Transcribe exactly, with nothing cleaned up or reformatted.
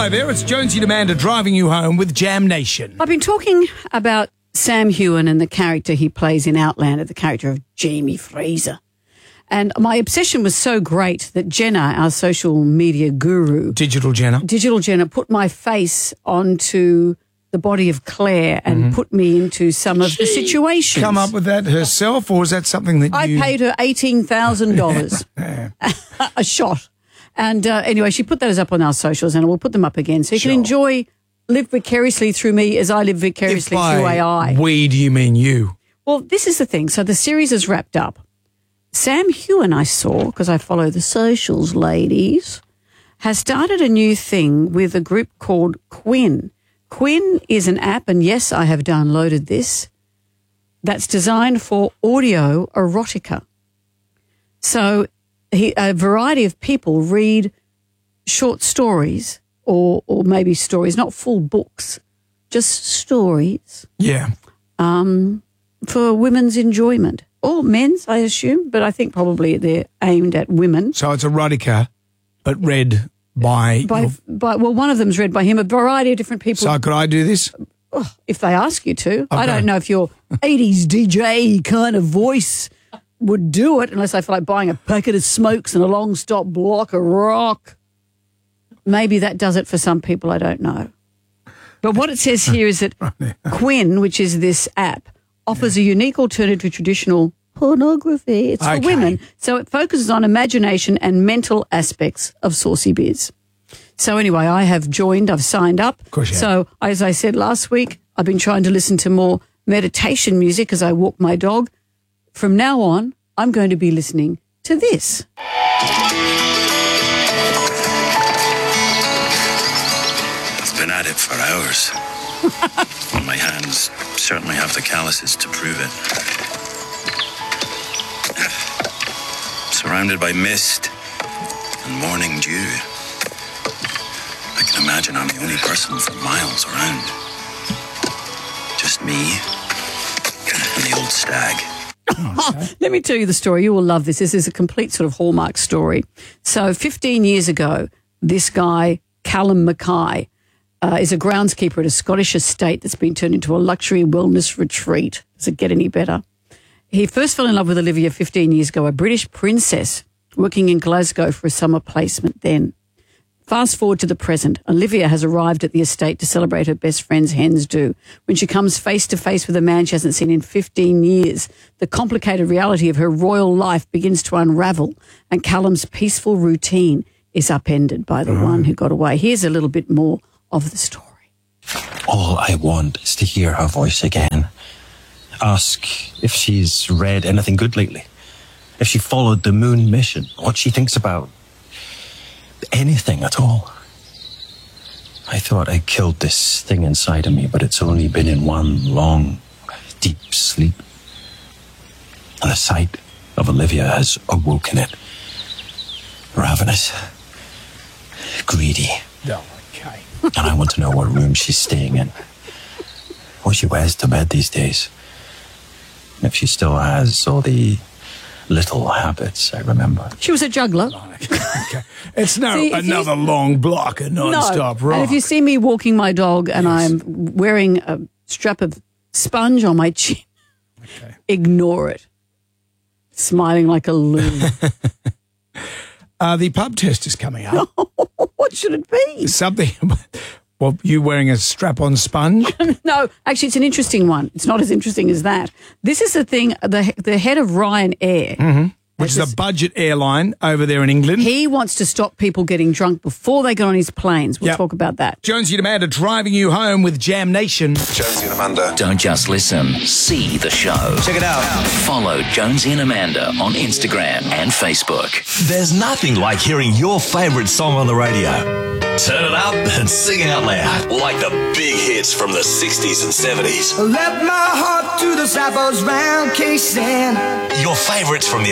Hi there, it's Jonesy and Amanda driving you home with Jam Nation. I've been talking about Sam Heughan and the character he plays in Outlander, the character of Jamie Fraser. And my obsession was so great that Jenna, our social media guru, Digital Jenna, Digital Jenna, put my face onto the body of Claire and mm-hmm. put me into some of the situations. Come up with that herself, or is that something that I you... paid her eighteen thousand dollars a shot. And uh, anyway, she put those up on our socials, and we'll put them up again so you sure. can enjoy, live vicariously through me as I live vicariously if through A I. We, do you mean you? Well, this is the thing. So the series is wrapped up. Sam Heughan, I saw, because I follow the socials ladies, has started a new thing with a group called Quinn. Quinn is an app, and yes, I have downloaded this, that's designed for audio erotica. So he, a variety of people read short stories or or maybe stories, not full books, just stories. Yeah. Um, for women's enjoyment. Or men's, I assume, but I think probably they're aimed at women. So it's erotica, but read by... by, your... by Well, one of them's read by him, a variety of different people. So could I do this? Oh, if they ask you to. Okay. I don't know if your eighties D J kind of voice would do it unless I feel like buying a packet of smokes and a long stop block of rock. Maybe that does it for some people, I don't know. But what it says here is that Quinn, which is this app, offers a unique alternative to traditional pornography. It's for okay. women. So it focuses on imagination and mental aspects of saucy biz. So anyway, I have joined, I've signed up. Of course you so have. as I said last week, I've been trying to listen to more meditation music as I walk my dog. From now on, I'm going to be listening to this. I've been at it for hours. And my hands certainly have the calluses to prove it. Surrounded by mist and morning dew. I can imagine I'm the only person for miles around. Just me and the old stag. Oh, let me tell you the story. You will love this. This is a complete sort of Hallmark story. So fifteen years ago, this guy, Callum Mackay, uh, is a groundskeeper at a Scottish estate that's been turned into a luxury wellness retreat. Does it get any better? He first fell in love with Olivia fifteen years ago, a British princess working in Glasgow for a summer placement then. Fast forward to the present. Olivia has arrived at the estate to celebrate her best friend's hen's do. When she comes face to face with a man she hasn't seen in fifteen years, the complicated reality of her royal life begins to unravel, and Callum's peaceful routine is upended by the mm. one who got away. Here's a little bit more of the story. All I want is to hear her voice again. Ask if she's read anything good lately. If she followed the moon mission. What she thinks about anything at all. I thought I killed this thing inside of me, but it's only been in one long, deep sleep. And the sight of Olivia has awoken it. Ravenous. Greedy. Oh, okay. And I want to know what room she's staying in. What she wears to bed these days. If she still has all the little habits I remember. She was a juggler. Okay. It's no See, another you, long block of non-stop no. rock. And if you see me walking my dog and yes. I'm wearing a strap of sponge on my chin, okay. ignore it. Smiling like a loon. uh, the pub test is coming up. What should it be? Something. Well, you wearing a strap-on sponge? No, actually, it's an interesting one. It's not as interesting as that. This is the thing, the the head of Ryanair. Mm-hmm. Which is a budget airline over there in England. He wants to stop people getting drunk before they get on his planes. We'll yep. talk about that. Jonesy and Amanda driving you home with Jam Nation. Jonesy and Amanda. Don't just listen, see the show. Check it out. Follow Jonesy and Amanda on Instagram and Facebook. There's nothing like hearing your favourite song on the radio. Turn it up and sing out loud. Like the big hits from the sixties and seventies. Let my heart to the Zappos round casing. Your favourites from the